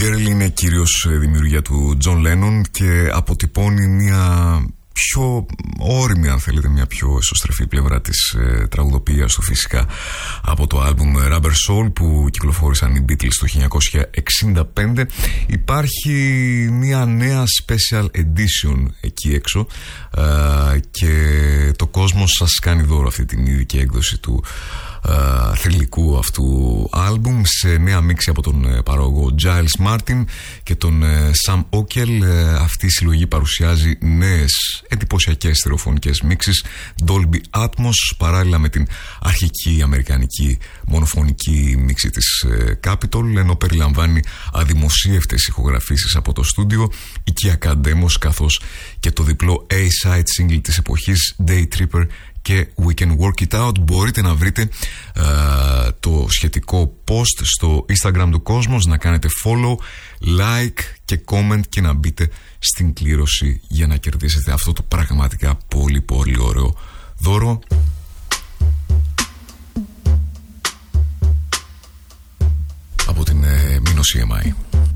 Girl είναι κυρίως δημιουργία του John Lennon και αποτυπώνει μια πιο όριμη, αν θέλετε, μια πιο εσωστρεφή πλευρά της τραγουδοποιίας του, φυσικά, από το άλμπουμ Rubber Soul που κυκλοφόρησαν οι Beatles το 1965. Υπάρχει μια νέα special edition εκεί έξω και το κόσμος σας κάνει δώρο αυτή την ειδική έκδοση του θρυλικού αυτού άλμπουμ σε νέα μίξη από τον παραγωγό Giles Martin και τον Sam Ockel. Αυτή η συλλογή παρουσιάζει νέες εντυπωσιακές στερεοφωνικές μίξεις Dolby Atmos παράλληλα με την αρχική αμερικανική μονοφωνική μίξη της Capitol, ενώ περιλαμβάνει αδημοσίευτες ηχογραφήσεις από το στούντιο, οικιακά demos καθώς και το διπλό A-side single της εποχής Day Tripper και We Can Work It Out. Μπορείτε να βρείτε το σχετικό post στο Instagram του Κόσμος, να κάνετε follow, like και comment και να μπείτε στην κλήρωση για να κερδίσετε αυτό το πραγματικά πολύ πολύ ωραίο δώρο. Από την Minos EMI.